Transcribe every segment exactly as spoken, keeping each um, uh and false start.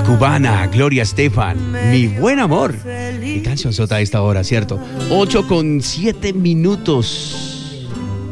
Cubana, Gloria Estefan, Mi Buen Amor. Qué canción sota a esta hora, ¿cierto? ocho con siete minutos.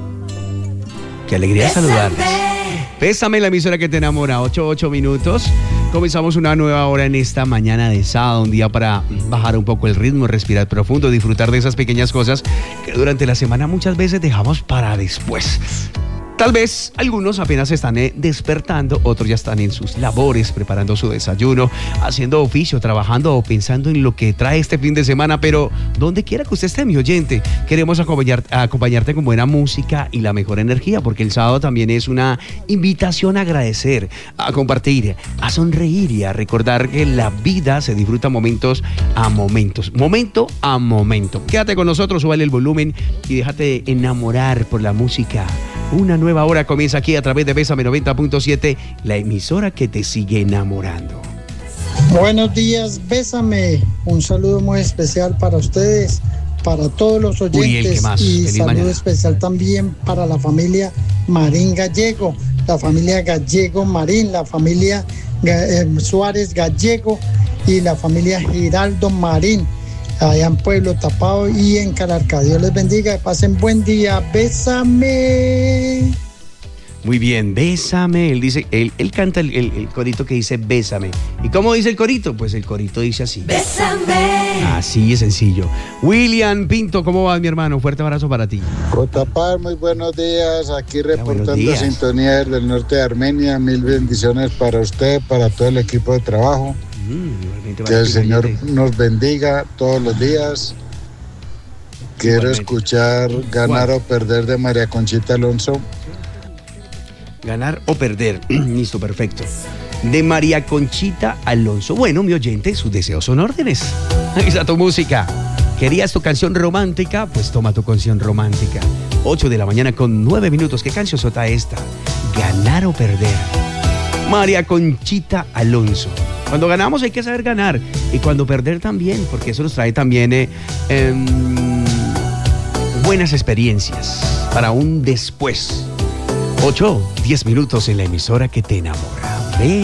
Qué alegría saludarles. Pésame, la emisora que te enamora. ocho, ocho minutos. Comenzamos una nueva hora en esta mañana de sábado, un día para bajar un poco el ritmo, respirar profundo, disfrutar de esas pequeñas cosas que durante la semana muchas veces dejamos para después. Tal vez algunos apenas se están eh, despertando, otros ya están en sus labores, preparando su desayuno, haciendo oficio, trabajando o pensando en lo que trae este fin de semana, pero donde quiera que usted esté, mi oyente, queremos acompañar, acompañarte con buena música y la mejor energía, porque el sábado también es una invitación a agradecer, a compartir, a sonreír y a recordar que la vida se disfruta momentos a momentos, momento a momento. Quédate con nosotros, súbale el volumen y déjate enamorar por la música. Una nueva hora comienza aquí a través de Bésame noventa punto siete, la emisora que te sigue enamorando. Buenos días, Bésame. Un saludo muy especial para ustedes, para todos los oyentes. Uriel, ¿qué más? Y Feliz saludo mañana. especial también para la familia Marín Gallego, la familia Gallego Marín, la familia eh, Suárez Gallego y la familia Giraldo Marín, allá en Pueblo Tapado y en Calarca. Dios les bendiga, pasen buen día. Bésame. Muy bien, bésame. Él dice, él, él canta el, el, el corito que dice bésame. ¿Y cómo dice el corito? Pues el corito dice así. Bésame. Así es sencillo. William Pinto, ¿cómo vas, mi hermano? Fuerte abrazo para ti. Cotapar, muy buenos días. Aquí reportando días. sintonía del norte de Armenia. Mil bendiciones para usted, para todo el equipo de trabajo. Mm, que el Señor nos bendiga todos los días. Quiero Igualmente. escuchar Ganar ¿Cuál? o Perder de María Conchita Alonso. Ganar o perder. Listo, perfecto. De María Conchita Alonso. Bueno, mi oyente, sus deseos son órdenes. Ahí está tu música. ¿Querías tu canción romántica? Pues toma tu canción romántica. ocho de la mañana con nueve minutos. ¿Qué canción sota esta? Ganar o perder. María Conchita Alonso. Cuando ganamos hay que saber ganar. Y cuando perder también, porque eso nos trae también eh, eh, buenas experiencias para un después. ocho, diez minutos en la emisora que te enamora.